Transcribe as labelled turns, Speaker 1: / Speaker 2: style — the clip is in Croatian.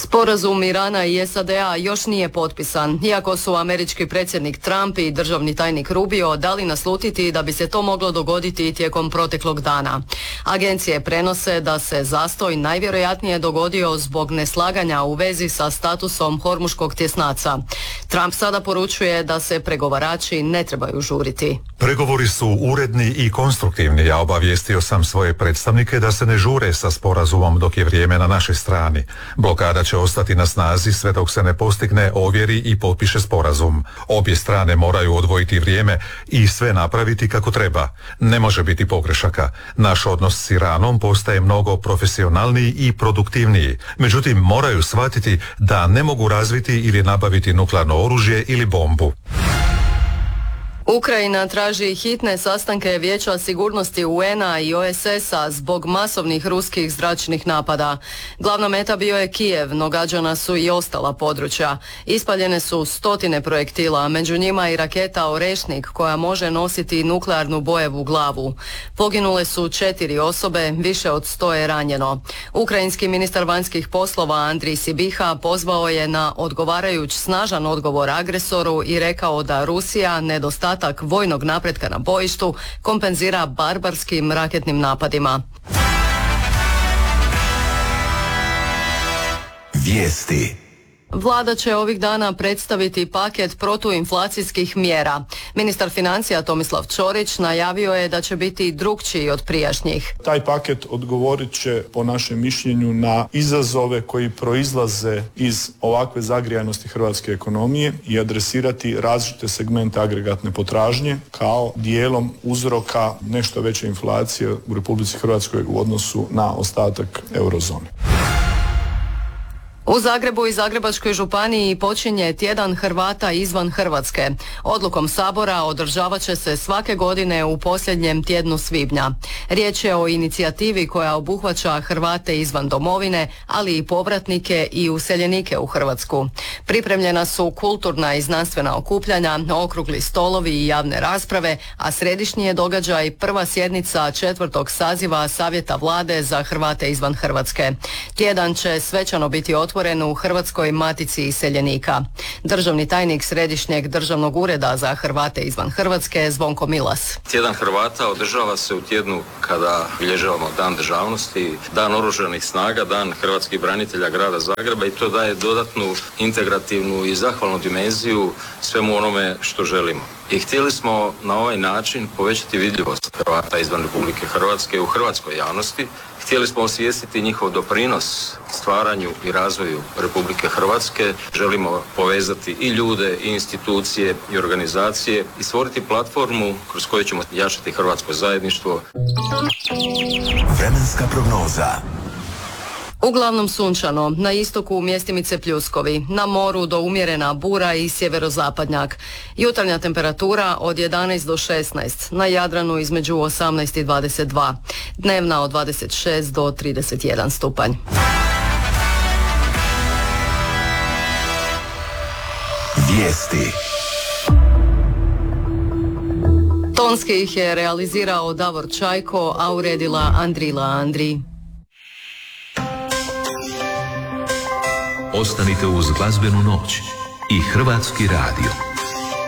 Speaker 1: Sporazum Irana i SAD-a još nije potpisan, iako su američki predsjednik Trump i državni tajnik Rubio dali naslutiti da bi se to moglo dogoditi tijekom proteklog dana. Agencije prenose da se zastoj najvjerojatnije dogodio zbog neslaganja u vezi sa statusom Hormuškog tjesnaca. Trump sada poručuje da se pregovarači ne trebaju žuriti.
Speaker 2: Pregovori su uredni i konstruktivni. Ja obavijestio sam svoje predstavnike da se ne žure sa sporazumom dok je vrijeme na našoj strani. Blokada će ostati na snazi sve dok se ne postigne, ovjeri i potpiše sporazum. Obje strane moraju odvojiti vrijeme i sve napraviti kako treba. Ne može biti pogrešaka. Naš odnos s Iranom postaje mnogo profesionalniji i produktivniji. Međutim, moraju shvatiti da ne mogu razviti ili nabaviti nuklearno oružje ili bombu.
Speaker 1: Ukrajina traži hitne sastanke Vijeća sigurnosti UN-a i OSS-a zbog masovnih ruskih zračnih napada. Glavna meta bio je Kijev, no gađana su i ostala područja. Ispaljene su stotine projektila, među njima i raketa Orešnik koja može nositi nuklearnu bojevu glavu. Poginule su 4 osobe, više od 100 je ranjeno. Ukrajinski ministar vanjskih poslova Andrij Sibiha pozvao je na odgovarajući snažan odgovor agresoru i rekao da Rusija nedostatak vojnog napretka na bojištu kompenzira barbarskim raketnim napadima.
Speaker 3: Vijesti.
Speaker 1: Vlada će ovih dana predstaviti paket protuinflacijskih mjera. Ministar financija Tomislav Ćorić najavio je da će biti drukčiji od prijašnjih.
Speaker 4: Taj paket odgovorit će po našem mišljenju na izazove koji proizlaze iz ovakve zagrijanosti hrvatske ekonomije i adresirati različite segmente agregatne potražnje kao dijelom uzroka nešto veće inflacije u Republici Hrvatskoj u odnosu na ostatak eurozone.
Speaker 1: U Zagrebu i Zagrebačkoj županiji počinje tjedan Hrvata izvan Hrvatske. Odlukom Sabora održavat će se svake godine u posljednjem tjednu svibnja. Riječ je o inicijativi koja obuhvaća Hrvate izvan domovine, ali i povratnike i useljenike u Hrvatsku. Pripremljena su kulturna i znanstvena okupljanja, okrugli stolovi i javne rasprave, a središnji je događaj prva sjednica 4. saziva Savjeta Vlade za Hrvate izvan Hrvatske. Tjedan će svečano biti otvoren u Hrvatskoj matici iseljenika. Državni tajnik Središnjeg državnog ureda za Hrvate izvan Hrvatske Zvonko Milas.
Speaker 5: Tjedan Hrvata održava se u tjednu kada obilježavamo Dan državnosti, Dan oružanih snaga, Dan hrvatskih branitelja grada Zagreba i to daje dodatnu integrativnu i zahvalnu dimenziju svemu onome što želimo. I htjeli smo na ovaj način povećati vidljivost Hrvata izvan Republike Hrvatske u hrvatskoj javnosti. Htjeli smo osvijestiti njihov doprinos stvaranju i razvoju Republike Hrvatske. Želimo povezati i ljude, i institucije, i organizacije i stvoriti platformu kroz koju ćemo jačati hrvatsko zajedništvo.
Speaker 3: Vremenska prognoza.
Speaker 1: Uglavnom sunčano, na istoku mjestimice pljuskovi, na moru do umjerena bura i sjeverozapadnjak. Jutarnja temperatura od 11 do 16, na Jadranu između 18 i 22, dnevna od 26 do 31 stupanj.
Speaker 3: Vijesti.
Speaker 1: Tonski ih je realizirao Davor Čajko, a uredila Andrila Andri.
Speaker 6: Ostanite uz glazbenu noć i Hrvatski radio.